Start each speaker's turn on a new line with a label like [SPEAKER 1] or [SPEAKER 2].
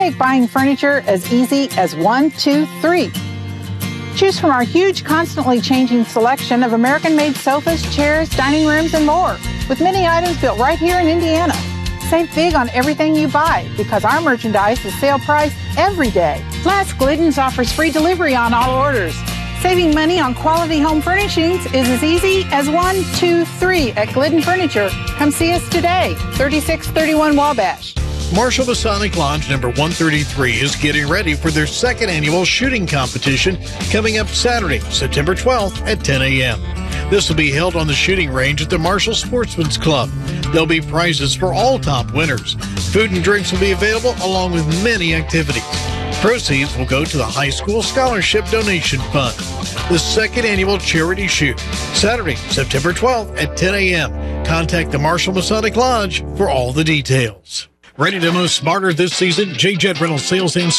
[SPEAKER 1] Make buying furniture as easy as 1, 2, 3. Choose from our huge, constantly changing selection of American-made sofas, chairs, dining rooms, and more, with many items built right here in Indiana. Save big on everything you buy because our merchandise is sale price every day. Plus, Glidden's offers free delivery on all orders. Saving money on quality home furnishings is as easy as 1, 2, 3 at Glidden Furniture. Come see us today, 3631 Wabash.
[SPEAKER 2] Marshall Masonic Lodge number 133 is getting ready for their second annual shooting competition coming up Saturday, September 12th at 10 a.m. This will be held on the shooting range at the Marshall Sportsman's Club. There'll be prizes for all top winners. Food and drinks will be available along with many activities. Proceeds will go to the High School Scholarship Donation Fund. The second annual charity shoot, Saturday, September 12th at 10 a.m. Contact the Marshall Masonic Lodge for all the details. Ready to move smarter this season? J-Jet Rental Sales and